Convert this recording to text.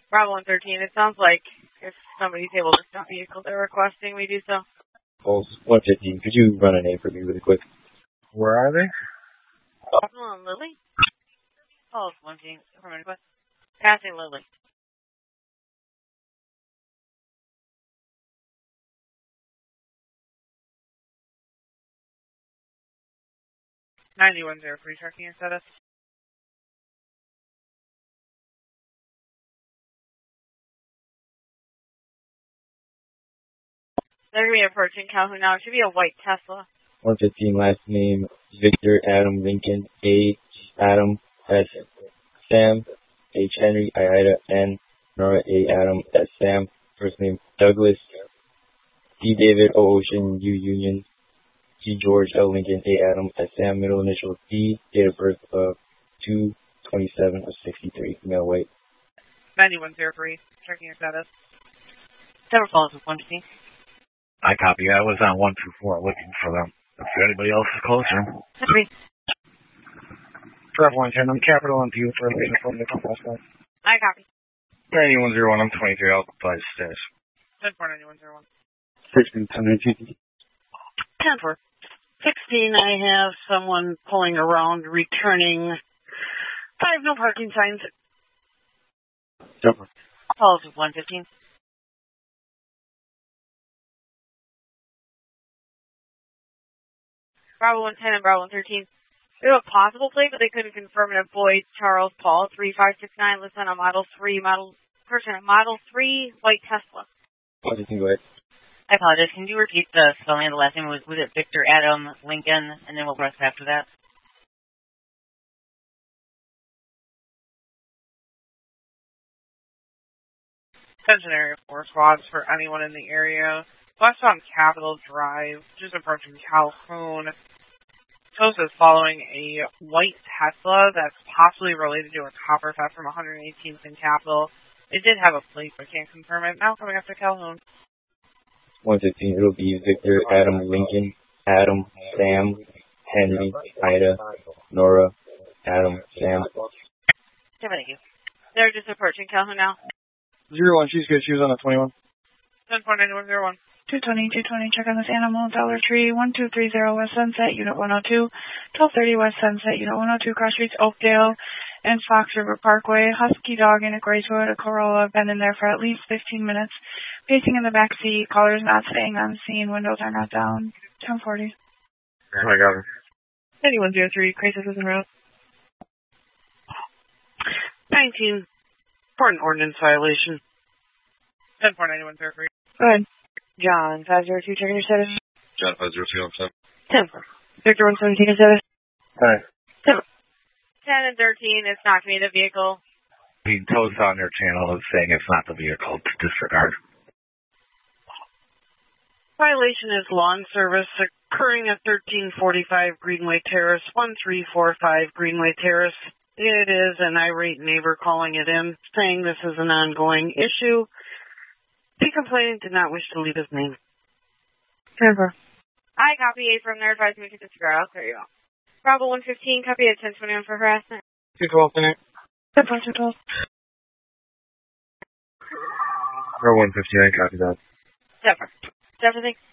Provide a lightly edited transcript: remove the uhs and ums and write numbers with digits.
Bravo 113, it sounds like if somebody's able to stop vehicle they're requesting, we do so. Pulse 115, could you run a name for me really quick? Where are they? Hello, Lily? Pulse 115, from request. Passing Lily. (9103) tracking your status. They're going to be approaching Calhoun now. It should be a white Tesla. 115, last name, Victor Adam Lincoln, A. Adam, S. Sam, H. Henry, I. Ida, N. Nora, A. Adam, S. Sam, first name, Douglas, D. David, O. Ocean, U. Union, G. George, L. Lincoln, A. Adam, S. Sam, middle initial, D. Date of birth of 2/27 of 63, male, white. 9103, checking your status. Several calls with 115. I copy. I was on 124 looking for them. If anybody else is closer. Agree. Bravo 110, I'm Capital on view for a from the complex. I copy. 9101, I'm 23 out by stairs. 10-4-9101. 16-10-19. 10-4. 16, I have someone pulling around, returning 5 no parking signs. Jumper. Calls with 115. Bravo 110 and Bravo 113. We have a possible plate, but they couldn't confirm it. Boyd Charles Paul 3569 lists on a Model 3 Model 3 white Tesla. 115, go ahead. I apologize. Can you repeat the spelling of the last name? Was it Victor Adam Lincoln, and then we'll press after that? Attention area 4 squads for anyone in the area. West on Capitol Drive, just approaching Calhoun. Toast is following a white Tesla that's possibly related to a copper theft from 118th and Capitol. It did have a plate, but can't confirm it. Now coming after Calhoun. 115, it'll be Victor Adam Lincoln, Adam, Sam, Henry, Ida, Nora, Adam, Sam. Thank you. They're just approaching Calhoun now. 01, she's good. She was on the 21. 10-4-9101. 220, check on this animal, Dollar Tree, 1230 West Sunset, Unit 102, 1230 West Sunset, Unit 102, cross streets, Oakdale and Fox River Parkway, husky dog in a gray Toyota Corolla, been in there for at least 15 minutes, pacing in the back seat, callers not staying on scene, windows are not down, 1040. I got her. 9103, crisis is en route. 19, for an ordinance violation. 10-4-9103. Go ahead. John, 502, checking your status. John 502, I'm set. 10. Victor 117, status. Hi. 10 and 13, it's not me, the vehicle. Being toast on their channel is saying it's not the vehicle to disregard. Violation is lawn service occurring at 1345 Greenway Terrace, 1345 Greenway Terrace. It is an irate neighbor calling it in, saying this is an ongoing issue. The complainant did not wish to leave his name. Remember. I copy 8 from there, advise me to disregard. I'll clear you out. Bravo 115, copy at 1021 for harassment. 212, connect. 212. Or 159, copy that. Zephyr, thanks.